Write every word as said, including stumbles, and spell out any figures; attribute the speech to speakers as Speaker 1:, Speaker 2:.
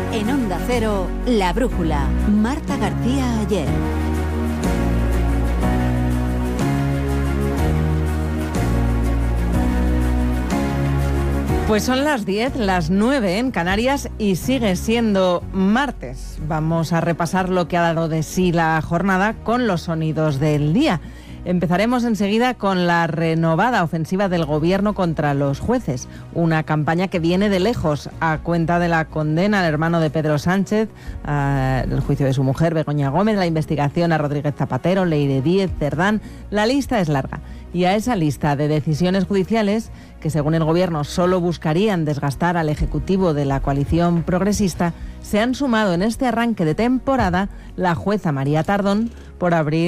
Speaker 1: En Onda Cero, La Brújula, Marta García Ayer.
Speaker 2: Pues son las diez, las nueve en Canarias y sigue siendo martes. Vamos a repasar lo que ha dado de sí la jornada con los sonidos del día. Empezaremos enseguida con la renovada ofensiva del Gobierno contra los jueces, una campaña que viene de lejos a cuenta de la condena al hermano de Pedro Sánchez, uh, el juicio de su mujer Begoña Gómez, la investigación a Rodríguez Zapatero, Leire Díez, Cerdán. La lista es larga y a esa lista de decisiones judiciales que según el Gobierno solo buscarían desgastar al Ejecutivo de la coalición progresista, se han sumado en este arranque de temporada la jueza María Tardón por abrir